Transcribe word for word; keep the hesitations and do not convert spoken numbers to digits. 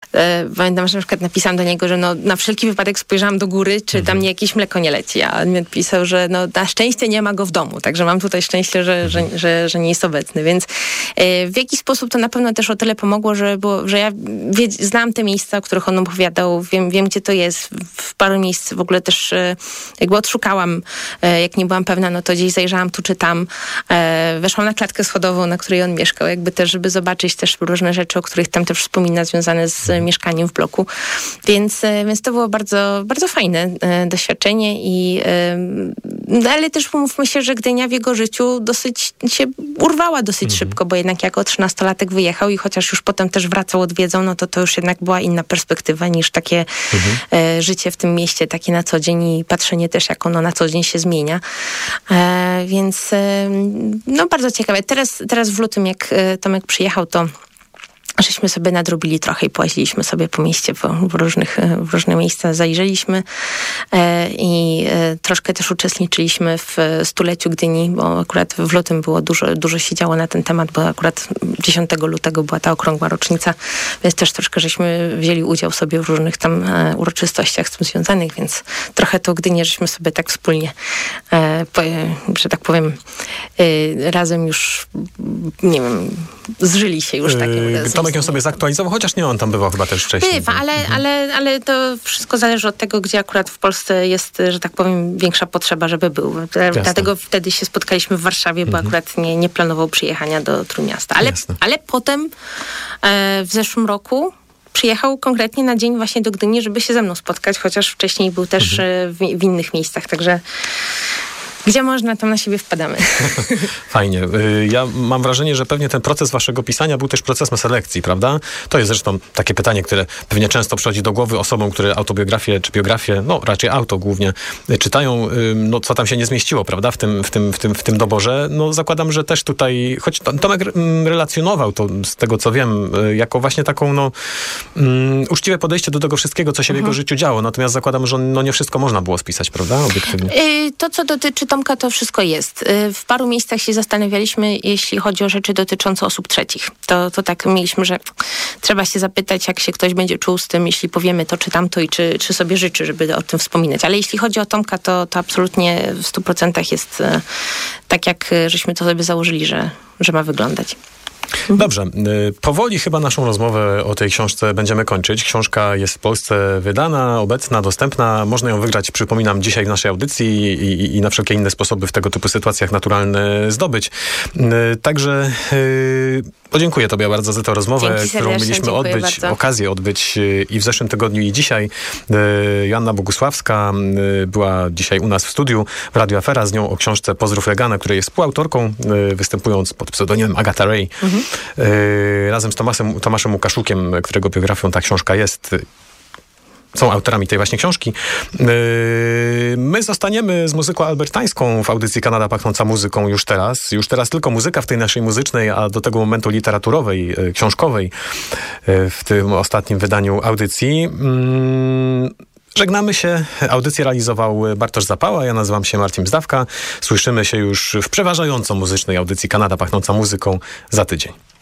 e, pamiętam, że na przykład napisałam do niego, że no, na wszelki wypadek spojrzałam do góry, czy tam nie jakieś mleko nie leci, a on mi odpisał, że no, na szczęście nie ma go w domu, także mam tutaj szczęście, że, że, że, że nie jest obecny, więc e, w jakiś sposób to na pewno też o tyle pomogło, że, bo, że ja wie, znam te miejsca, o których on opowiadał, wiem, wiem gdzie to jest, w paru miejsc w ogóle też e, jakby odszukałam, e, jak nie byłam pewna, no to gdzieś zajrzałam tu czy tam, e, weszłam na klatkę schodową, na której on mieszkał, jakby też, żeby zobaczyć też różne rzeczy, o których tam też wspomina, związane z mieszkaniem w bloku, więc, e, więc to było bardzo, bardzo fajne e, doświadczenie i e, no, ale też pomówmy się, że Gdynia w jego życiu dosyć się urwała dosyć mhm. szybko, bo jednak jako trzynastolatek wyjechał i chociaż już potem też wracał odwiedzał, no to to już jednak była inna perspektywa niż takie mhm. e, życie w tym mieście, takie na co dzień i patrzenie też, jak ono na co dzień się zmienia. E, więc e, no bardzo ciekawe. Teraz, teraz w lutym, jak e, Tomek przyjechał, to żeśmy sobie nadrobili trochę i pojeździliśmy sobie po mieście, po, w, różnych, w różne miejsca zajrzeliśmy e, i e, troszkę też uczestniczyliśmy w stuleciu Gdyni, bo akurat w lutym było dużo, dużo się działo na ten temat, bo akurat dziesiątego lutego była ta okrągła rocznica, więc też troszkę żeśmy wzięli udział sobie w różnych tam e, uroczystościach z tym związanych, więc trochę to Gdynię żeśmy sobie tak wspólnie, e, po, że tak powiem, e, razem już, nie wiem, zżyli się już takim razem. Tomek ją sobie zaktualizował, chociaż nie, on tam bywał chyba też wcześniej. Bywa, ale, mhm. ale, ale to wszystko zależy od tego, gdzie akurat w Polsce jest, że tak powiem, większa potrzeba, żeby był. Jasne. Dlatego wtedy się spotkaliśmy w Warszawie, bo mhm. akurat nie, nie planował przyjechania do Trójmiasta. Ale, ale potem e, w zeszłym roku przyjechał konkretnie na dzień właśnie do Gdyni, żeby się ze mną spotkać, chociaż wcześniej był też mhm. w, w innych miejscach, także gdzie można, tam na siebie wpadamy. Fajnie. Ja mam wrażenie, że pewnie ten proces waszego pisania był też procesem selekcji, prawda? To jest zresztą takie pytanie, które pewnie często przychodzi do głowy osobom, które autobiografię czy biografię, no raczej auto głównie, czytają, no co tam się nie zmieściło, prawda? W tym, w tym, w tym, w tym doborze. No zakładam, że też tutaj, choć Tomek relacjonował to, z tego co wiem, jako właśnie taką, no um, uczciwe podejście do tego wszystkiego, co się mhm. w jego życiu działo. Natomiast zakładam, że no nie wszystko można było spisać, prawda? Obiektywnie. Yy, to, co dotyczy Tomka, to wszystko jest. W paru miejscach się zastanawialiśmy, jeśli chodzi o rzeczy dotyczące osób trzecich. To, to tak mieliśmy, że trzeba się zapytać, jak się ktoś będzie czuł z tym, jeśli powiemy to czy tamto i czy, czy sobie życzy, żeby o tym wspominać. Ale jeśli chodzi o Tomka, to, to absolutnie w stu procentach jest tak, jak żeśmy to sobie założyli, że, że ma wyglądać. Dobrze. Powoli chyba naszą rozmowę o tej książce będziemy kończyć. Książka jest w Polsce wydana, obecna, dostępna. Można ją wygrać, przypominam, dzisiaj w naszej audycji i, i na wszelkie inne sposoby w tego typu sytuacjach naturalne zdobyć. Także yy, podziękuję tobie bardzo za tę rozmowę, którą mieliśmy odbyć, bardzo. okazję odbyć i w zeszłym tygodniu i dzisiaj. Yy, Joanna Bogusławska yy, była dzisiaj u nas w studiu w Radio Afera, z nią o książce Pozdrów Legana, której jest współautorką, yy, występując pod pseudonimem Agatha Ray. Mhm. Yy, razem z Tomasem, Tomaszem Łukaszukiem, którego biografią ta książka jest, są autorami tej właśnie książki. Yy, my zostaniemy z muzyką albertańską w audycji Kanada Pachnąca Muzyką już teraz. Już teraz tylko muzyka w tej naszej muzycznej, a do tego momentu literaturowej, yy, książkowej yy, w tym ostatnim wydaniu audycji. Yy, Żegnamy się. Audycję realizował Bartosz Zapała. Ja nazywam się Marcin Bzdawka. Słyszymy się już w przeważająco muzycznej audycji Kanada Pachnąca Muzyką za tydzień.